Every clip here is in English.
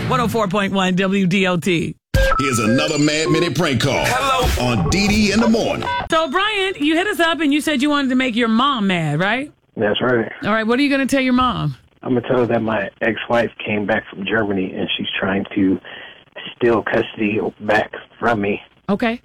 104.1 WDOT. Here's another Mad Minute prank call. Hello. On DD in the morning. So, Brian, you hit us up and you said you wanted to make your mom mad, right? That's right. All right, what are you going to tell your mom? I'm going to tell her that my ex-wife came back from Germany and she's trying to steal custody back from me. Okay.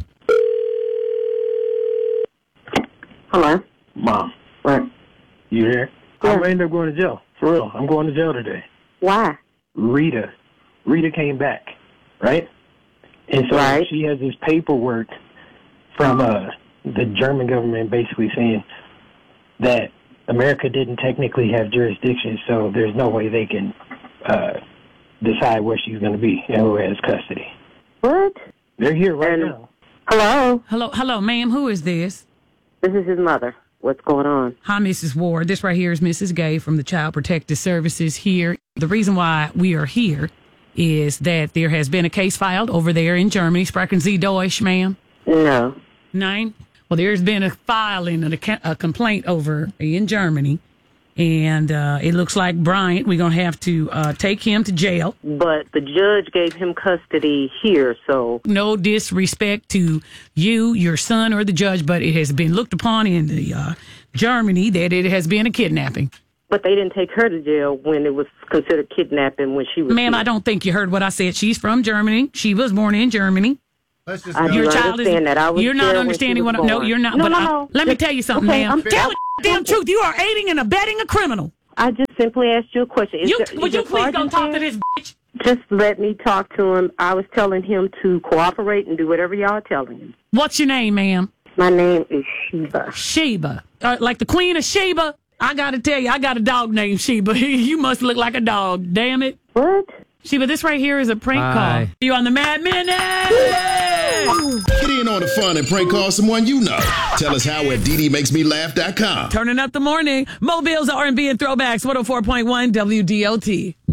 Hello? Mom, What? you here? Yeah. I'm going to end up going to jail. For real. I'm going to jail today. Why? Rita came back, right? And so Right. she has this paperwork from the German government basically saying that America didn't technically have jurisdiction, so there's no way they can decide where she's going to be and who has custody. What? They're here right now. Hello? Hello, ma'am. Who is this? This is his mother. What's going on? Hi, Mrs. Ward. This right here is Mrs. Gay from the Child Protective Services here. The reason why we are here is that there has been a case filed over there in Germany. Sprechen Sie Deutsch, ma'am? No. Nine? Well, there's been a filing, a complaint over in Germany, and it looks like Bryant, we're going to have to take him to jail. But the judge gave him custody here, so... No disrespect to you, your son, or the judge, but it has been looked upon in the Germany that it has been a kidnapping. But they didn't take her to jail when it was considered kidnapping when she was Ma'am, here. I don't think you heard what I said. She's from Germany. She was born in Germany. I do understand that. I was You're not there when understanding she was what I'm... No, born. you're not. No, but no. let me tell you something, Okay, ma'am. Tell the damn truth. You are aiding and abetting a criminal. I just simply asked you a question. Would you please go talk to this bitch? Just let me talk to him. I was telling him to cooperate and do whatever y'all are telling him. What's your name, ma'am? My name is Sheba. Sheba. Like the Queen of Sheba? I got to tell you, I got a dog named Sheba. You must look like a dog. Damn it. What? Sheba, this right here is a prank call. You on the Mad Minute? Get in on the fun and prank call someone you know. Tell us how at DDMakesMeLaugh.com. Turning up the morning. Mobile's R&B and throwbacks. 104.1 WDOT.